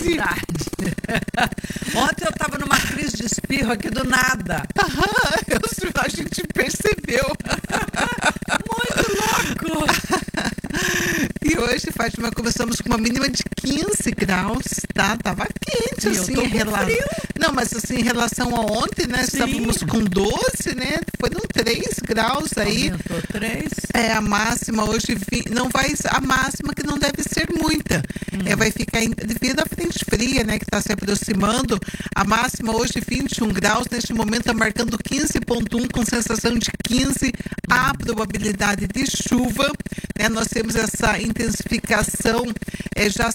Verdade. Ontem eu tava numa crise de espirro aqui do nada. A gente percebeu. Muito louco. E hoje, Fátima, começamos com uma mínima de 15 graus, tá? Tava quente, E eu assim, tô em com relação. frio. Não, mas assim, em relação a ontem, né? Sim. Estávamos com 12, né? Foram 3 graus aí. Aumentou 3. A máxima hoje não vai, a máxima que não deve ser muita. Vai ficar devido à frente fria, né, que está se aproximando. A máxima hoje 21 graus, neste momento está marcando 15,1 com sensação de 15. A probabilidade de chuva, né, nós temos essa intensificação já